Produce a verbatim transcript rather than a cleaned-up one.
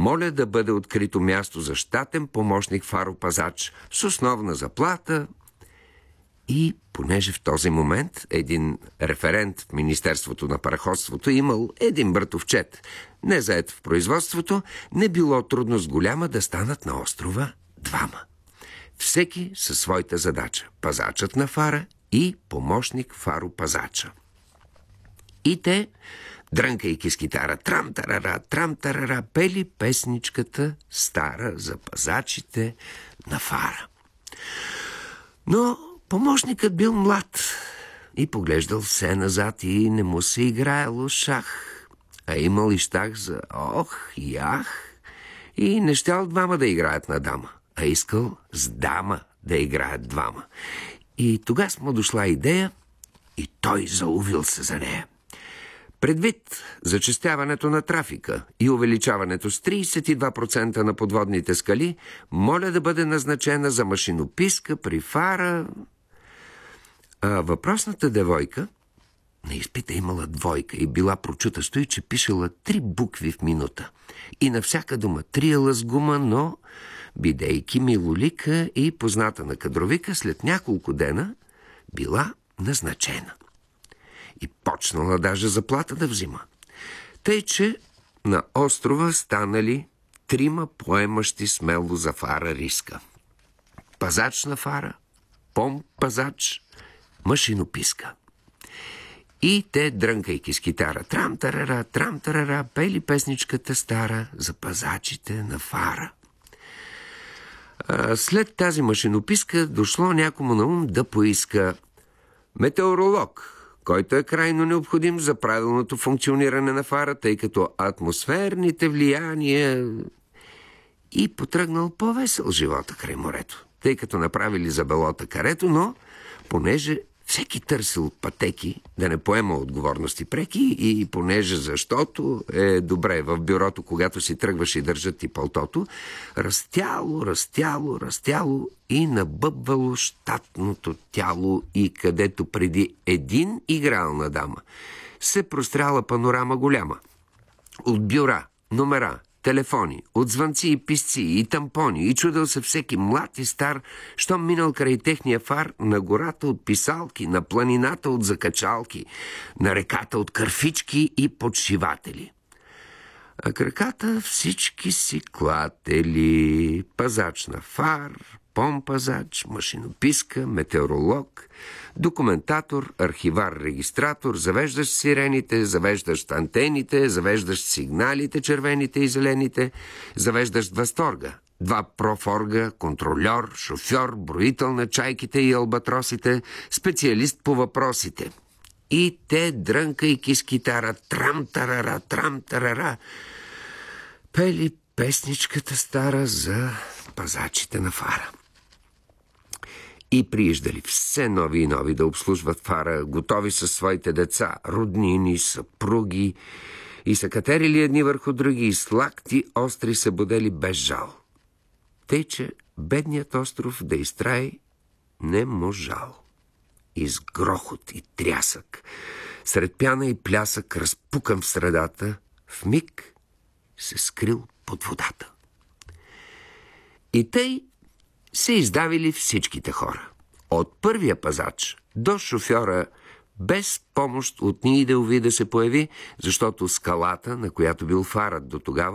моля да бъде открито място за щатен помощник фаропазач с основна заплата. И понеже в този момент един референт в Министерството на параходството имал един братовчет, не заед в производството, не било трудност голяма да станат на острова двама. Всеки със своята задача – пазачът на фара и помощник фаропазача. И те, дрънкайки с китара трам-тарара, трам-тарара, пели песничката стара за пазачите на фара. Но помощникът бил млад и поглеждал все назад и не му се играело шах, а имал и щах за ох и ах и не щял двама да играят на дама, а искал с дама да играят двама. И тогас му дошла идея и той заувил се за нея. Предвид зачестяването на трафика и увеличаването с трийсет и два процента на подводните скали, моля да бъде назначена за машинописка при фара. А въпросната девойка на изпита имала двойка и била прочута, стои, че пишела три букви в минута. И на всяка дума триела с гума, но, бидейки милолика и позната на кадровика, след няколко дена била назначена. И почнала даже заплата да взима. Тъй, че на острова станали трима поемащи смело за фара риска. Пазач на фара, пом-пазач, машинописка. И те, дрънкайки с китара трам-тарара, трам-тарара, пели песничката стара за пазачите на фара. А след тази машинописка дошло някому на ум да поиска метеоролог, който е крайно необходим за правилното функциониране на фара, тъй като атмосферните влияния... И потръгнал по-весел живота край морето, тъй като направили за белота карето, но понеже всеки търсил пътеки да не поема отговорности преки и понеже защото е добре в бюрото, когато си тръгваш и държат ти палтото, растяло, растяло, растяло и набъбвало щатното тяло и където преди един играл на дама се простряла панорама голяма. От бюра, номера, телефони, от звънци и писци, и тампони, и чудел се всеки млад и стар, щом минал край техния фар, на гората от писалки, на планината от закачалки, на реката от кърфички и подшиватели. А краката всички си клатели, пазач на фар, помпазач, машинописка, метеоролог, документатор, архивар, регистратор, завеждащ сирените, завеждащ антените, завеждащ сигналите, червените и зелените, завеждащ възторга, два профорга, контрольор, шофьор, броител на чайките и албатросите, специалист по въпросите. И те, дрънкайки с китара трам-тарара, трам-тарара, пели песничката стара за пазачите на фара. И прииждали все нови и нови да обслужват фара, готови със своите деца, роднини, съпруги, и са катерили едни върху други, и с лакти остри се будели без жал. Тъй, че бедният остров да изтрае не можал. И с грохот и трясък, сред пяна и плясък, разпукан в средата, в миг се скрил под водата. И тъй се издавили всичките хора. От първия пазач до шофьора, без помощ от ни идеови да се появи, защото скалата, на която бил фарът до тогава,